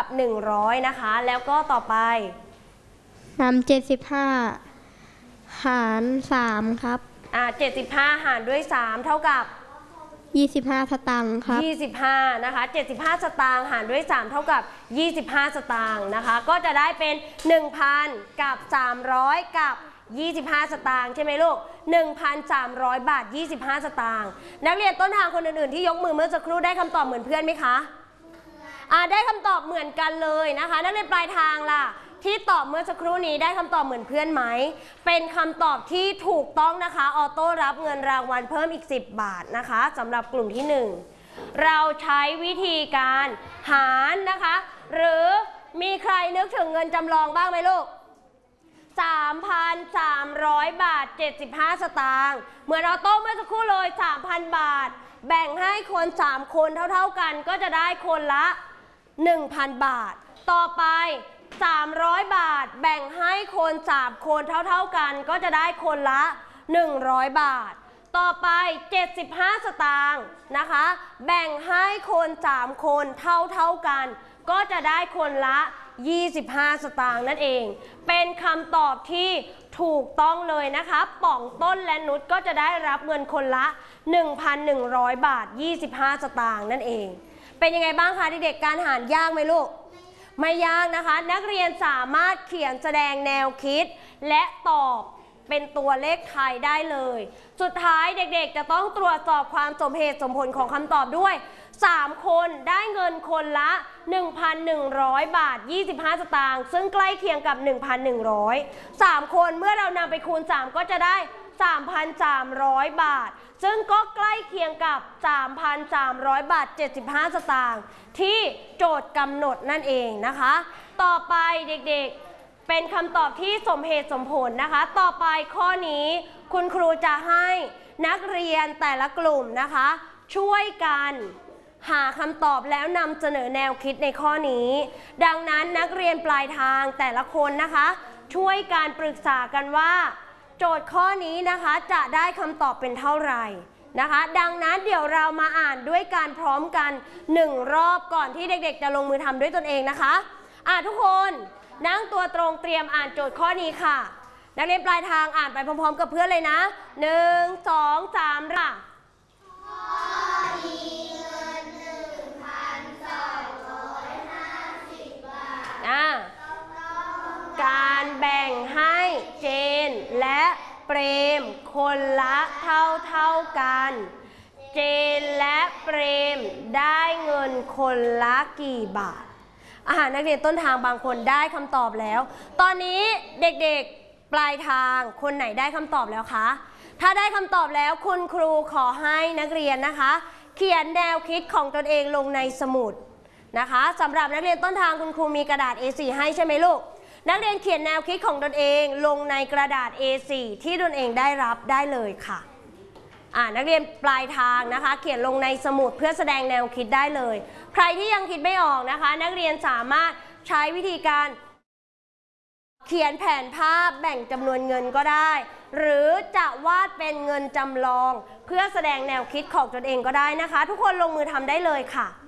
100นะคะแล้วก็ต่อไป 75หาร3ครับ 75หารด้วย3เท่ากับ 25สตางค์ครับ 25นะคะ75สตางค์หารด้วย3เท่ากับ25สตางค์นะคะก็จะได้เป็น 1,000 กับ300กับ25สตางค์ใช่ไหมลูก 1,300 บาท25สตางค์นักเรียนต้นทางคนอื่นๆที่ยกมือเมื่อสักครู่ได้คำตอบเหมือนเพื่อนไหมคะได้คำตอบเหมือนกันเลยนะคะนักเรียนปลายทางล่ะที่ตอบเมื่อสักครู่นี้ได้คำตอบเหมือนเพื่อนไหมเป็นคำตอบที่ถูกต้องนะคะออโต้รับเงินรางวัลเพิ่มอีก10 บาทนะคะสำหรับกลุ่มที่1เราใช้วิธีการหารนะคะหรือมีใครนึกถึงเงินจำลองบ้างไหมลูก3,300 บาท75สตางค์เหมือนออโต้เมื่อสักครู่เลย 3,000 บาทแบ่งให้คน3คนเท่าๆกันก็จะได้คนละ 1,000 บาทต่อไป300 บาทแบ่งให้คน3คนเท่าๆกันก็จะได้คนละ100 บาทต่อไป75สตางค์นะคะแบ่งให้คน3คนเท่ากันก็จะได้คนละ25สตางค์นั่นเองเป็นคำตอบที่ถูกต้องเลยนะคะป่องต้นและนุชก็จะได้รับเงินคนละ 1,100 บาท25สตางค์นั่นเองเป็นยังไงบ้างคะเด็กๆการหารยากไหมลูกไม่ยากนะคะนักเรียนสามารถเขียนแสดงแนวคิดและตอบเป็นตัวเลขไทยได้เลยสุดท้ายเด็กๆจะต้องตรวจสอบความสมเหตุสมผลของคำตอบด้วย3คนได้เงินคนละ 1,100 บาท25สตางค์ซึ่งใกล้เคียงกับ 1,100 3คนเมื่อเรานำไปคูณ3ก็จะได้ 3,300 บาทซึ่งก็ใกล้เคียงกับ 3,300 บาท75สตางค์ที่โจทย์กำหนดนั่นเองนะคะต่อไปเด็กๆเป็นคำตอบที่สมเหตุสมผลนะคะต่อไปข้อนี้คุณครูจะให้นักเรียนแต่ละกลุ่มนะคะช่วยกันหาคำตอบแล้วนำเสนอแนวคิดในข้อนี้ดังนั้นนักเรียนปลายทางแต่ละคนนะคะช่วยการปรึกษากันว่าโจทย์ข้อนี้นะคะจะได้คำตอบเป็นเท่าไหร่นะคะดังนั้นเดี๋ยวเรามาอ่านด้วยการพร้อมกัน1รอบก่อนที่เด็กๆจะลงมือทำด้วยตนเองนะคะทุกคนนั่งตัวตรงเตรียมอ่านโจทย์ข้อนี้ค่ะนักเรียนปลายทางอ่านไปพร้อมๆกับเพื่อนเลยนะ1 2 3ค่ะข้อนี้เงิน 1,250 บาทการแบ่งให้เจนและเปรมคนละเท่ากันเจนและเปรมได้เงินคนละกี่บาทนักเรียนต้นทางบางคนได้คำตอบแล้วตอนนี้เด็กๆปลายทางคนไหนได้คำตอบแล้วคะถ้าได้คำตอบแล้วคุณครูขอให้นักเรียนนะคะเขียนแนวคิดของตนเองลงในสมุดนะคะสำหรับนักเรียนต้นทางคุณครูมีกระดาษ A4 ให้ใช่ไหมลูกนักเรียนเขียนแนวคิดของตนเองลงในกระดาษ A4 ที่ตนเองได้รับได้เลยค่ะนักเรียนปลายทางนะคะเขียนลงในสมุดเพื่อแสดงแนวคิดได้เลยใครที่ยังคิดไม่ออกนะคะนักเรียนสามารถใช้วิธีการเขียนแผนภาพแบ่งจำนวนเงินก็ได้หรือจะวาดเป็นเงินจำลองเพื่อแสดงแนวคิดของตนเองก็ได้นะคะทุกคนลงมือทำได้เลยค่ะ